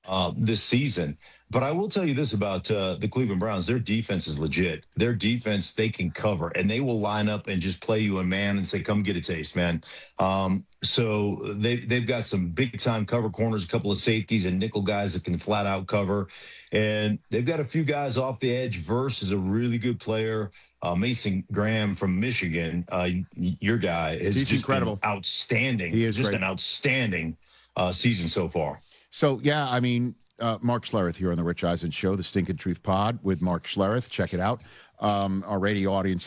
this season. But I will tell you this about the Cleveland Browns: their defense is legit. Their defense, they can cover, and they will line up and just play you a man and say, "Come get a taste, man." So they've got some big time cover corners, a couple of safeties, and nickel guys that can flat out cover, and they've got a few guys off the edge. Verse is a really good player. Mason Graham from Michigan, your guy, has He's just been incredible. outstanding. He is Just great. an outstanding season so far. So, yeah, I mean, Mark Schlereth here on the Rich Eisen Show, the Stinking Truth Pod with Mark Schlereth. Check it out. Our radio audience